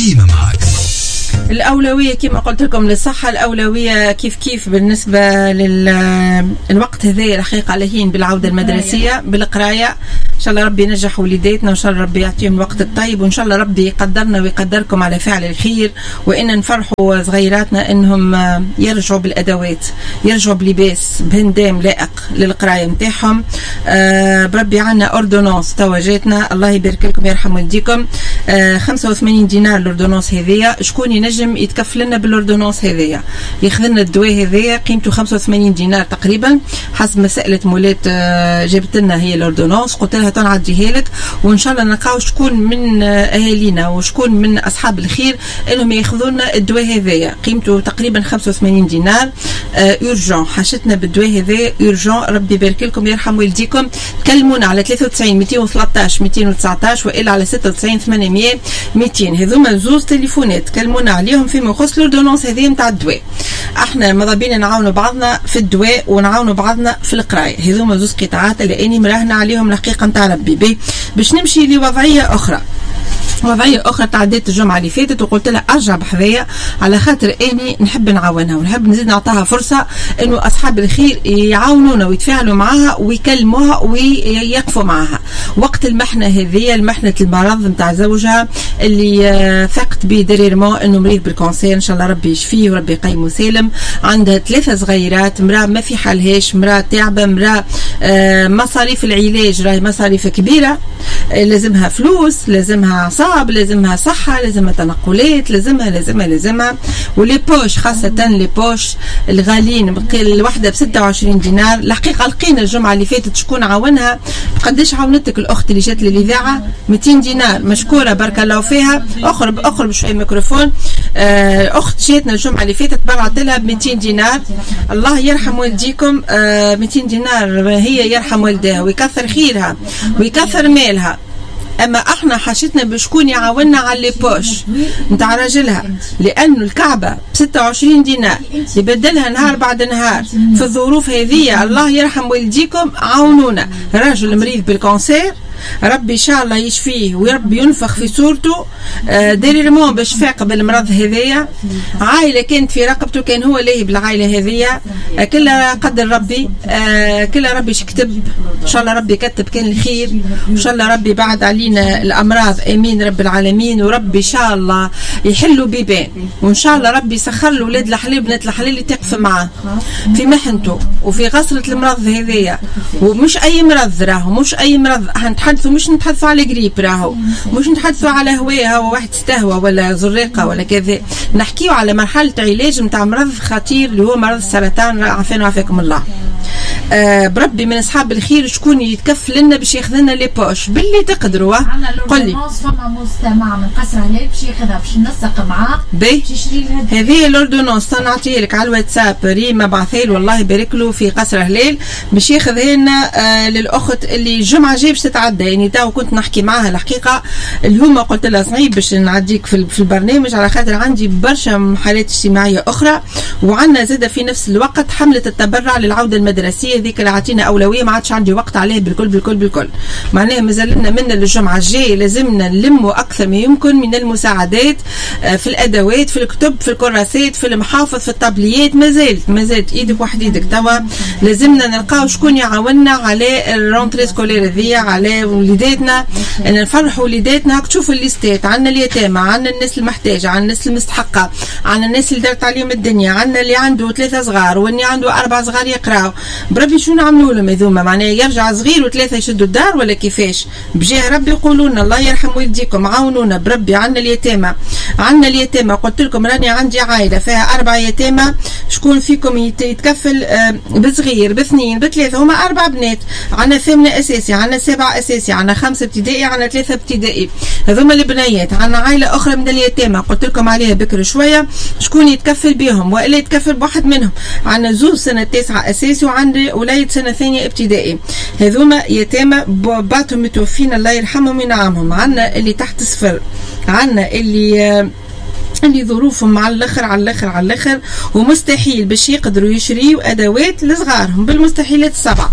ديما معاك. الأولوية كما قلت لكم للصحة، الأولوية كيف بالنسبة للوقت هذا الحقيقة لهين بالعودة المدرسية بالقراية. إن شاء الله ربي ينجح وليداتنا، وإن شاء الله ربي يعطيهم الوقت الطيب، وإن شاء الله ربي يقدرنا ويقدركم على فعل الخير، وإن نفرحوا صغيراتنا إنهم يرجعوا بالأدوات، يرجعوا بلباس بهندام لائق للقراية متاعهم. بربي عنا أوردونانس تواجدنا، الله يبارك لكم يرحم والديكم. 85 دينار الأوردونانس هذية. شكون ينجم يتكفل لنا بالأوردونانس هذية ياخذ لنا الدواء هذية قيمته 85 دينار تقريبا حسب ما سألت مولات جابت لنا هي الأوردونانس، قلت لها تنعديها لك، وإن شاء الله نلقاو شكون من أهالينا وشكون من أصحاب الخير إنهم ياخذوا لنا الدواء هذية قيمته تقريبا 85 دينار. أورجون حاجتنا بالدواء هذا أورجون. ربي يبارك لكم يرحم والديكم. كلمونا على 93 213 219 وإلا على 96 800 200. هذوما زوز تليفونات كلمونا عليهم فيما يخص الأوردونانس هذه نتاع الدواء. احنا ماذا بينا نعاونوا بعضنا في الدواء ونعاونوا بعضنا في القرايه. هذوما زوز قطاعات اللي اني مراهنه عليهم الحقيقه نتاع ربي. باش نمشي لوضعيه اخرى، وضعية أخرى تعديت الجمعة اللي فاتت وقلت لها أرجع بحذايا على خاطر أني نحب نعاونها ونحب نزيد نعطاها فرصة إنه أصحاب الخير يعاونونا ويتفاعلوا معها ويكلموها ويقفوا معها وقت المحنة هذه، المحنة المرض متاع زوجها اللي فقت به دريرمون إنه مريض بالكونسير. إن شاء الله ربي يشفيه وربي يقيمه سالم. عندها 3 صغيرات، مرأة ما في حالهاش، مرأة تعبة، مرأة مصاريف العلاج راهي مصاريف كبيرة، لازمها فلوس، لازمها أعصاب، لازمها صحة، لازمها تنقلات، لازمها ولي بوش خاصة لي بوش الغالين الوحدة ب26 دينار. الحقيقة لقينا الجمعة اللي فاتت شكون عاونها. قداش عاونتك الأخت اللي جات للإذاعة؟ 200 دينار مشكورة بارك الله فيها. أخرب شوي ميكروفون. أخت جاتنا الجمعة اللي فاتت برعت لها ب200 دينار. الله يرحم والديكم. 200 دينار هي يرحم والدها ويكثر خيرها ويكثر مالها. اما احنا حاشتنا بشكون يعاوننا على لي بوش نتاع راجلها، لانه الكعبه ب26 دينار يبدلها نهار بعد نهار في الظروف هذه. الله يرحم والديكم عاونونا. راجل مريض بالكونسير ربي ان شاء الله يشفيه وربي ينفخ في صورته ديريرمون باش فاق بالمرض هذيا. عائله كانت في رقبته، كان هو لاهي بالعائله هذيا. كلها قدر ربي، كلها ربي شكتب. ان شاء الله ربي كتب كان الخير، وان شاء الله ربي بعد علينا الامراض امين رب العالمين. وربي ان شاء الله يحلوا بيبان، وان شاء الله ربي يسخر له ولاد الحلال بنات الحلال اللي تقف معاه في محنته وفي غسرة المرض هذيا. ومش اي مرض راهو، مش اي مرض مش نتحدثوا على قريب راهو، مش نتحدثوا على هواء واحد استهوى ولا زريقه ولا كذا، نحكيو على مرحله علاج نتاع مرض خطير اللي هو مرض السرطان. عافانا وعافاكم الله. بربي من اصحاب الخير شكون يتكفل لنا باش ياخذ لنا لي بوش باللي تقدروا. قل لي فما مستمع من قصر هلال باش ياخذها باش ننسق معاه باش يشري هذه الاوردونانس. نعطيها لك على الواتساب. ريما بعثيل والله يبارك له في قصر هلال باش ياخذها لنا للاخت اللي الجمعه جاي باش تتعدى. يعني تو كنت نحكي معها الحقيقه اليوم قلت لها صعيب باش نعديك في البرنامج على خاطر عندي برشا حالات اجتماعيه اخرى، وعندنا زاده في نفس الوقت حمله التبرع للعوده المدرسيه هذيك اللي عطينا اولويه. ما عادش عندي وقت عليها بالكل. معناها مازال لنا من الجمعه الجايه لازمنا نلموا اكثر ما يمكن من المساعدات في الادوات، في الكتب، في الكراسات، في المحافظ، في الطابليات. مازالت ايدك واحد ايدك. توا لازمنا نلقاو شكون يعاوننا على الرونتري سكولير هذيا، على وليداتنا، ان نفرحوا وليداتنا. تشوفوا الليستات، عندنا اليتامى، عندنا الناس المحتاجه، عندنا الناس المستحقه، عندنا الناس اللي دارت عليهم الدنيا، عندنا اللي عنده 3 صغار واللي عنده 4 صغار يقراو. بربي شو نعملوا لهم هذوما؟ معناها يرجع صغير و3 يشدوا الدار ولا كيفاش؟ بجاه ربي يقولوا لنا الله يرحم والديكم عاونونا بربي. عندنا اليتامى قلت لكم راني عندي عائله فيها 4 يتامى. شكون فيكم يتكفل بصغير ب2 ب3؟ هما 4 بنات. عندنا 8 اساسي، عندنا 7 اساسي، عندنا 5 ابتدائي، عندنا 3 ابتدائي. هذوما البنيات. عندنا عائله اخرى من اليتامى قلت لكم عليها بكر شويه. شكون يتكفل بهم والا يتكفل بواحد منهم؟ عندنا زوج سنه 9 اساسي وعندي وليد سنه 8 ابتدائي. هذوما يتامى بعضهم متوفين الله يرحمهم وينعمهم. عندنا اللي تحت صفر، عندنا اللي ظروفهم على الاخر ومستحيل باش يقدروا يشريوا ادوات لصغارهم بالمستحيلات 7.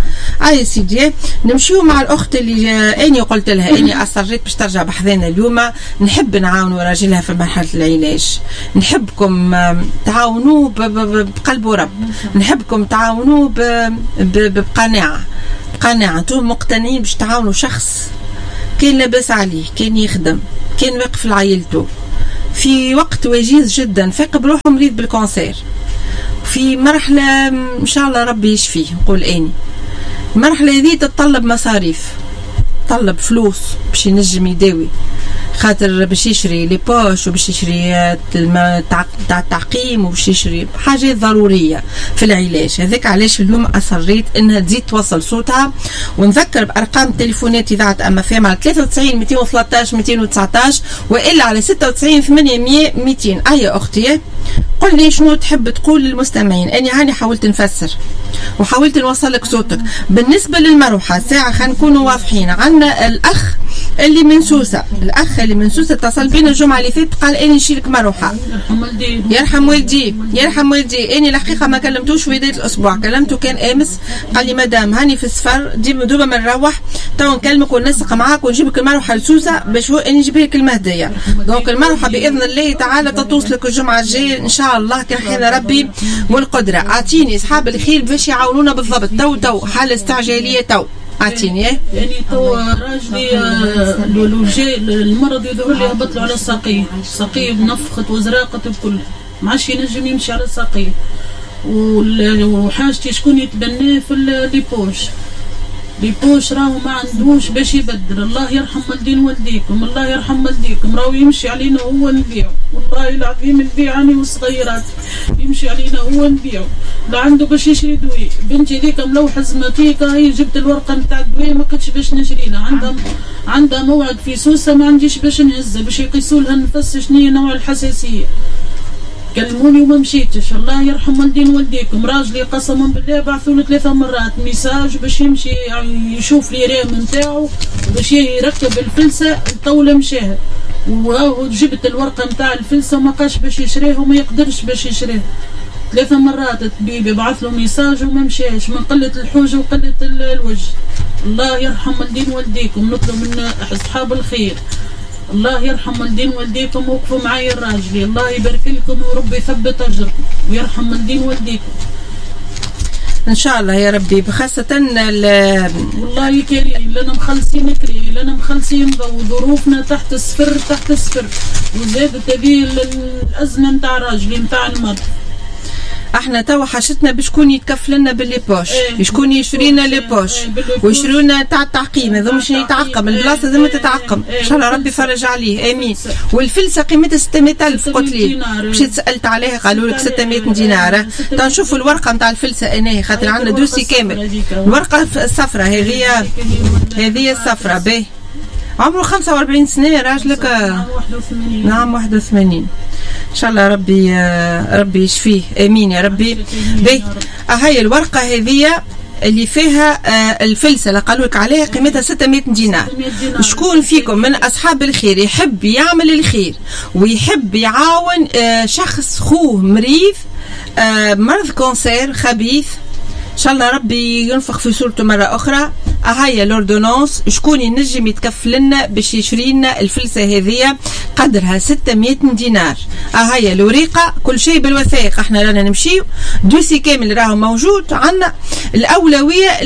يا سيدي نمشيو مع الاخت اللي اني قلت لها اني اصريت باش ترجع بحذانا اليوم. نحب نعاونوا راجلها في مرحله العلاج، نحبكم تعاونوا بقلب ورب، نحبكم تعاونوا بقناعه. انتم مقتنعين باش تعاونوا شخص كان لاباس عليه، كان يخدم، كان واقف لعائلته في وقت وجيز جدا، فاق بروحه مريض بالكانسير في مرحله ان شاء الله ربي يشفيه. نقول اني المرحله هذه تتطلب مصاريف، تطلب فلوس باش ينجم يداوي، خاطر باش يشري لي بوش وباش يشري تاع التعقيم وباش يشري حاجات ضروريه في العلاج. هذاك علاش اليوم اصريت انها تزيد توصل صوتها. ونذكر بارقام التليفونات اذاعه اما فهم على 93 213 219 والا على 96 800 200. يا اختي قل لي شنو تحب تقول للمستمعين. انا هاني حاولت نفسر وحاولت نوصل لك صوتك. بالنسبه للمروحه ساعه خلينا نكونوا واضحين. عندنا الاخ اللي من سوسه، اتصل بينا الجمعه اللي فاتت قال اني نشيلك مروحه. يرحم والدي. اني الحقيقه ما كلمتوش في بدايه الاسبوع، كلمته كان امس قال لي مدام هاني في السفر دوبا ما نروح تو نكلمك وننسق معاك ونجيبك المروحه لسوسه باش هو اني نجيب لك المهديه. دونك المروحه باذن الله تعالى تتوصلك الجمعه الجايه ان شاء الله كان حين ربي والقدره. اعطيني اصحاب الخير باش يعاونونا بالضبط تو حاله استعجاليه تو. اعطيني يعني تو راجلي الوجه المرض يظهر لي هبط له على الساقيه بنفخت وزراقت بكل ما عادش ينجم يمشي على الساقيه. وحاجتي شكون يتبناه في ليبوش راهو ما عندوش باش يبدل. الله يرحم والديكم راهو يمشي علينا هو نبيعه، والله العظيم نبيع انا والصغيرات يمشي علينا هو نبيعه. لا عنده باش يشري دوي. بنتي ذيك ملوحه زماتيكا هي جبت الورقه نتاع الدواء ما كنتش باش نشرينا، عندها موعد في سوسه ما عنديش باش نهزها باش يقيسوا لها النفس شنو هي نوع الحساسيه. كلموني وما مشيتش. الله يرحم والديكم راجلي قسما بالله بعثوا له 3 مرات ميساج باش يمشي يشوف لي ريم نتاعو باش يركب الفلسه الطاوله مشاها، وجبت الورقه نتاع الفلسه وما قاش باش يشريها وما يقدرش باش يشريها. 3 مرات الطبيب بعث له ميساج وما مشاش من قله الحوجه وقله الوجه. الله يرحم والديكم. نطلب من اصحاب الخير الله يرحم والديكم وقفوا معايا الراجلي. الله يبارك لكم وربي يثبت اجركم ويرحم والديكم ان شاء الله يا ربي. خاصه والله كريم لنا مخلصين لنا مخلصين ظروفنا تحت الصفر وزادت هذه الازمه نتاع راجلي نتاع المرض. احنا توا حاجتنا بشكون يتكفل لنا باللي بوش، شكون يشري لنا لي بوش ويشريو لنا تاع التعقيم. هذا مش يتعقم البلاصه لازم تتعقم ان شاء الله ربي يفرج عليه امين. والفلسه قيمتها 600000 قلت لي مشيت سالت عليها قالوا لك 600 دينار. تنشوفوا الورقه نتاع الفلسه انا خاطر عندنا دوسي كامل. الورقه الصفراء هذه الصفراء باهي عمره 45 سنه راجلك. نعم 81 ان شاء الله ربي يشفيه امين يا ربي. هاي الورقه هذه اللي فيها الفلسه اللي قالوا لك عليها قيمتها 600 دينار. شكون فيكم من اصحاب الخير يحب يعمل الخير ويحب يعاون شخص خوه مريض مرض كانسير خبيث ان شاء الله ربي ينفخ في صورته مره اخرى. هاي لوردونونس شكون ينجم يتكفل لنا باش يشري لنا الفلسه هذه قدرها 600 دينار. هاي الوريقه كل شيء بالوثائق. احنا رانا نمشيو دوسي كامل راهو موجود عندنا. الاولويه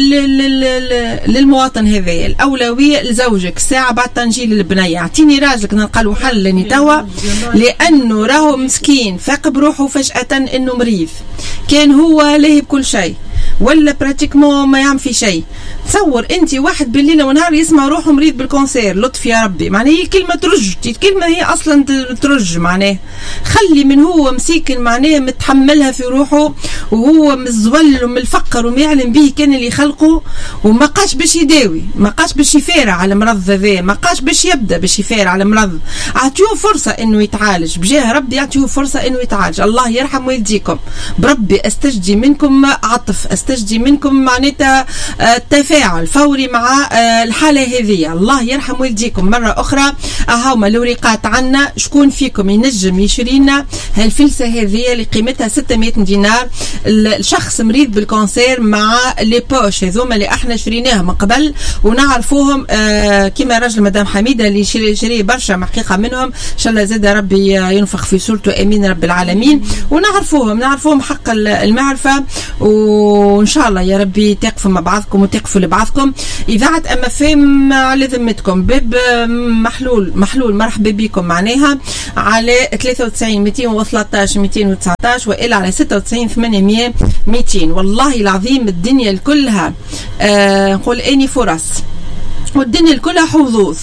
للمواطن هذايا، الاولويه لزوجك ساعه بعد تنجيل البنيه. اعطيني راجلك نلقى له حل لاني توا لانه راهو مسكين فاق بروحه فجاه انه مريض. كان هو لاهي بكل شيء ولا براتيكمون ما يعمل في شيء. تصور انت واحد بالليل ونهار يسمع روحه مريض بالكونسير. لطف يا ربي. معناها هي كلمه ترج، الكلمه هي اصلا ترج. معناها خلي من هو مسيكن معناها متحملها في روحه وهو مزول ومالفقر وما يعلم به كان اللي خلقه وما قاش باش يداوي، ما قاش باش يفارع على مرض ذا، ما قاش باش يبدا باش يفارع على مرض. اعطيوه فرصه انه يتعالج بجاه ربي، اعطيوه فرصه انه يتعالج. الله يرحم والديكم. بربي استجدي منكم عطف نستجدي منكم معناتها تفاعل فوري مع الحالة هذه. الله يرحم والديكم مرة أخرى. أهاوما الورقات عنا، شكون فيكم ينجم يشرينا هالفلسة هذه اللي قيمتها 600 دينار؟ الشخص مريض بالكانسير مع لي بوش هذوما اللي احنا شريناهم من قبل ونعرفوهم كما رجل مدام حميدة اللي شري برشا حقيقة منهم، إن شاء الله زاد ربي ينفخ في صورته آمين رب العالمين. ونعرفوهم حق المعرفة، وإن شاء الله يا ربي تقفوا مع بعضكم وتقفوا لبعضكم. إذاعة أما فهم على ذمتكم، باب محلول مرحبا بكم معناها على 93 213 219 وإلا على 96 800 200. والله العظيم الدنيا كلها نقول اني فرص، والدنيا كلها حظوظ.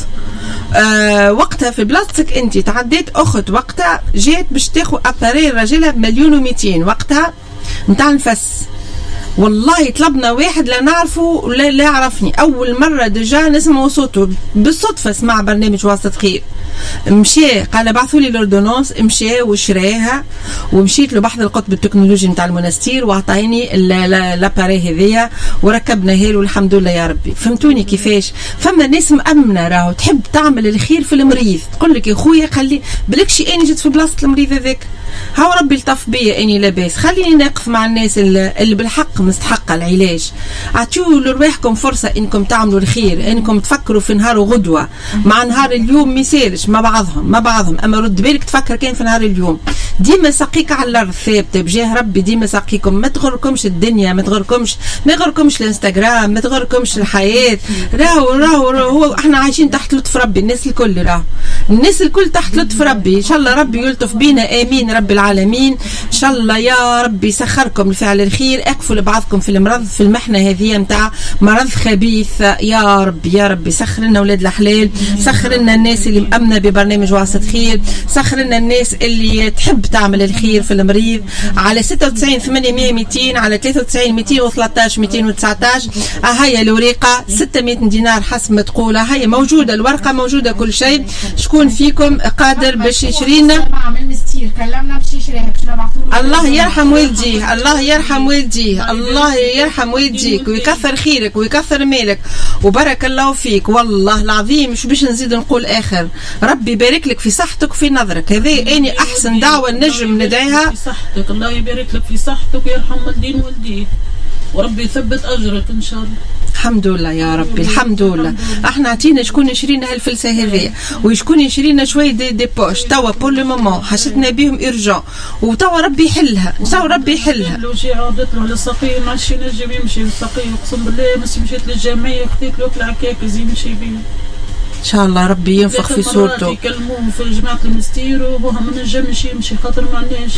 وقتها في بلاصتك انت تعديت اخت، وقتها جات باش تاخذ اباري راجلها ب1,200,000 وقتها نتاع النفس. والله طلبنا واحد لا نعرفه ولا لا يعرفني، اول مره ديجا نسمع صوته بالصدفه، سمع برنامج واسطة خير، مشي قال بعثوا لي لوردونونس، مشي وشراها ومشيت له بحث القطب التكنولوجي نتاع المنستير واعطاني لاباري هذيا وركبنا هيل والحمد لله يا ربي. فهمتوني كيفاش؟ فما ناس مأمنه راهو تحب تعمل الخير في المريض، تقول لك يا خويا خلي بلكشي اني جيت في بلاصه المريض هذاك، هاو ربي لطف بيا اني لاباس، خليني نقف مع الناس اللي بالحق مستحقه العلاج. اعطيوا لرواحكم فرصه انكم تعملوا الخير، انكم تفكروا في نهار غدوه مع نهار اليوم ميسالش مع بعضهم، اما رد بالك تفكر كان في نهار اليوم. ديما سقيك على الارض ثابته بجاه ربي، ديما سقيكم، ما تغركمش الدنيا، ما يغركمش الانستغرام، ما تغركمش الحياه. راهو احنا عايشين تحت لطف ربي، الناس الكل تحت لطف ربي. ان شاء الله ربي يلطف بينا آمين رب العالمين. ان شاء الله يا ربي يسخركم لفعل الخير، اكفوا لبعضكم في المرض، في المحنه هذه نتاع مرض خبيث. يا ربي سخر لنا اولاد الحلال، سخر لنا الناس اللي مأمنه ببرنامج واسطة خير، سخر لنا الناس اللي تحب تعمل الخير في المريض على 96 800 200 على 93 213 219. هيا الورقه 600 دينار حسب ما تقول، هيا موجوده الورقه، موجوده كل شيء. شكون فيكم قادر باش يشرينا؟ الله يرحم والديه، الله يرحم والديه، الله يرحم والديك ويكثر خيرك ويكثر مالك وبارك الله فيك. والله العظيم مش باش نزيد نقول اخر، ربي يبارك لك في صحتك وفي نظرك، هذه اني احسن دعوه نجم ندعيها. في صحتك، الله يبارك لك في صحتك ويرحم والدين والديك وربي يثبت اجرك ان شاء الله. الحمد لله يا ربي، الحمد لله. احنا عطينا شكون يشرينا هالفلسه هذه وشكون يشرينا شويه دي بوش توا بور لو مومون، حشتنا بهم اورجون وتوا ربي يحلها، نساو ربي يحلها. لو جي عودت له للسقي ما عادش ينجم يمشي للسقي، اقسم بالله مشيت للجمعيه خذيت له العكاكز يمشي بيه. ان شاء الله ربي ينفخ في صورته. يكلموه في جماعه المستير وبوها ما نجمش يمشي خاطر ما عندناش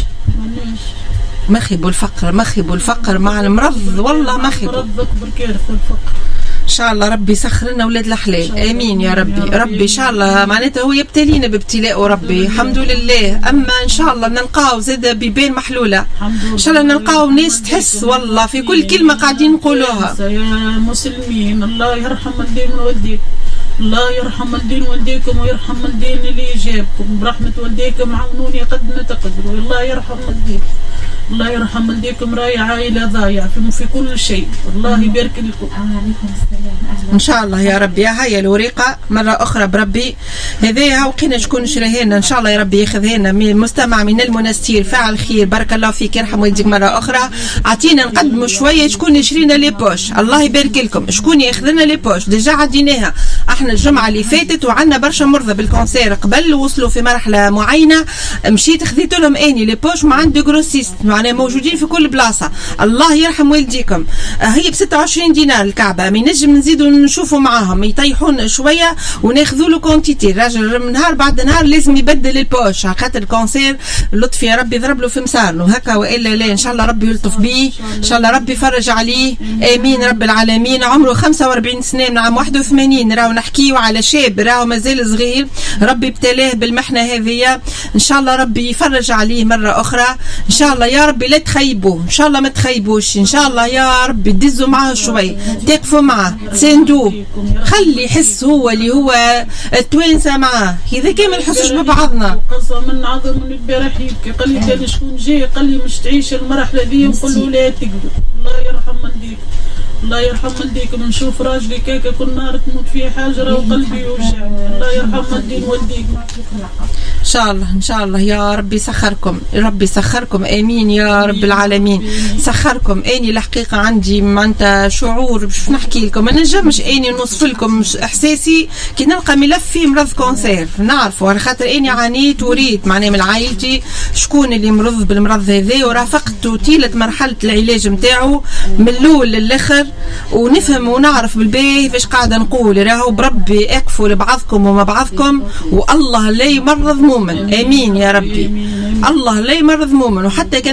مخيبوا الفقر مع المرض، والله مخيبوا مرض اكبر كارثه الفقر. ان شاء الله ربي يسخر لنا اولاد الحلال امين يا ربي ان شاء الله. معناتها هو يبتلينا بابتلاء ربي الحمد لله، اما ان شاء الله نلقاو زاد بيبان محلوله، ان شاء الله نلقاو ناس تحس والله في كل كلمه قاعدين نقولوها. يا مسلمين الله يرحم الدين والديك، الله يرحم والدين والديكم ويرحم والدين اللي جابكم برحمه والديكم، عاونوني قد ما تقدروا. الله يرحم والديك، الله يرحم والديكم، راهي عائله ضايعه في كل شيء. الله يبارك لكم. وعليكم السلام. ان شاء الله يا ربي. هيا الورقه مره اخرى بربي هذايا وقينا شكون شراهنا، ان شاء الله يا ربي ياخذها لنا مستمع من المنستير فاعل خير، بارك الله فيك يرحم والديك. مره اخرى عطينا نقدموا شويه شكون يشرينا لي بوش، الله يبارك لكم. شكون ياخذ لنا لي بوش؟ ديجا عديناها احنا الجمعه اللي فاتت وعندنا برشا مرضى بالكونسير قبل وصلوا في مرحله معينه، مشيت خذيت لهم اني لي بوش مع عند جروسيست، معناها موجودين في كل بلاصه. الله يرحم والديكم. هي ب 26 دينار الكعبه، ما ينجم نزيدوا نشوفوا معاهم يطيحون شويه وناخذوا له كونتيتي. الراجل من نهار بعد نهار لازم يبدل البوش خاطر الكونسير لطف يا ربي يضرب له في مسارنه هكا والا لا. ان شاء الله ربي يلطف بيه، ان شاء الله ربي يفرج عليه امين رب العالمين. عمره 45 سنه من عام 81، راهو نحكيو على شاب راهو مازال صغير، ربي ابتلاه بالمحنه هذه. ان شاء الله ربي يفرج عليه مره اخرى ان شاء الله يا يا ربي لا تخيبوه، ان شاء الله ما تخيبوش، ان شاء الله يا ربي تدزوا معاه شوي، تقفوا معاه، تساندوه، خلي يحس هو اللي هو التوانسه معاه، اذا كان ما نحسوش ببعضنا. قسما عظم من البارح يبكي، قال لي كان شكون جاي قال لي مش تعيش المرحله ذي، نقول له لا تقدر، الله يرحم والديك، الله يرحم والديكم. نشوف راجلي كاكا كل نهار تموت فيه حاجه وقلبي يوجعني، الله يرحم والدين والديكم. ان شاء الله ان شاء الله يا ربي يسخركم، ربي يسخركم، امين يا رب العالمين. سخركم. اني الحقيقه عندي معناتها شعور باش نحكي لكم، ما نجمش اني نوصف لكم احساسي كي نلقى ملف فيه مرض كونسير، نعرفه على خاطر اني عانيت وريت معناها من عائلتي شكون اللي مرض بالمرض هذا، ورافقته طيله مرحله العلاج نتاعو من الاول للاخر، ونفهم ونعرف بالباهي فاش قاعده نقول. راهو بربي اقفوا لبعضكم وما بعضكم، والله لا يمرض مؤمن، امين يا ربي. الله لا يمرض مؤمن، وحتى كان